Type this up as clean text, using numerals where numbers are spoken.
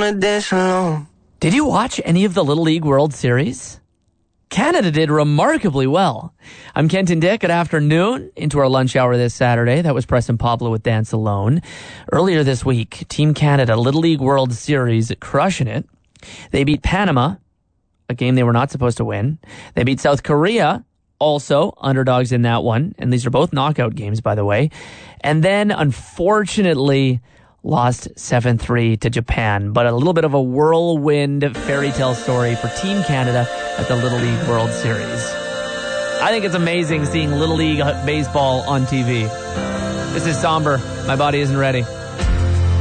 wanna dance alone. Did you watch any of the Little League World Series? Canada did remarkably well. I'm Kenton Dick. Good afternoon. Into our lunch hour this Saturday. That was Preston Pablo with Dance Alone. Earlier this week, Team Canada Little League World Series crushing it. They beat Panama, a game they were not supposed to win. They beat South Korea, also underdogs in that one. And these are both knockout games, by the way. And then, unfortunately, lost 7-3 to Japan. But a little bit of a whirlwind fairy tale story for Team Canada at the Little League World Series. I think it's amazing seeing Little League baseball on TV. This is somber. My body isn't ready.